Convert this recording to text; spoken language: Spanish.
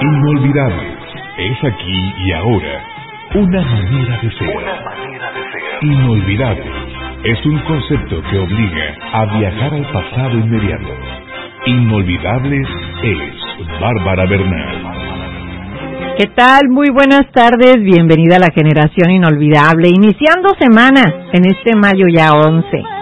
Inolvidables. Es aquí y ahora. Una manera de ser. Inolvidables. Es un concepto que obliga a viajar al pasado inmediato. Inolvidables es Bárbara Bernal. ¿Qué tal? Muy buenas tardes, bienvenida a la Generación Inolvidable, iniciando semana en este mayo ya 11.